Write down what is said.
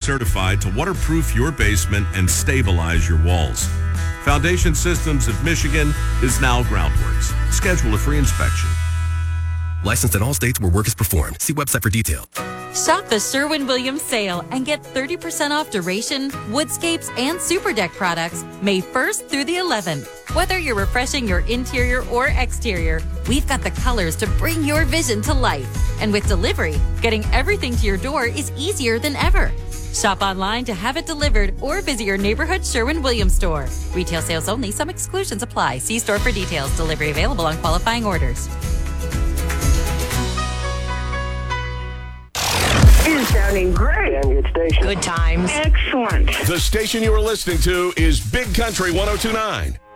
certified to waterproof your basement and stabilize your walls. Foundation Systems of Michigan is now Groundworks. Schedule a free inspection. Licensed in all states where work is performed. See website for detail. Shop the Sherwin-Williams sale and get 30% off Duration, Woodscapes, and Super Deck products May 1st through the 11th. Whether you're refreshing your interior or exterior, we've got the colors to bring your vision to life. And with delivery, getting everything to your door is easier than ever. Shop online to have it delivered or visit your neighborhood Sherwin-Williams store. Retail sales only. Some exclusions apply. See store for details. Delivery available on qualifying orders. You're sounding great. Damn good station. Good times. Excellent. The station you are listening to is Big Country 102.9.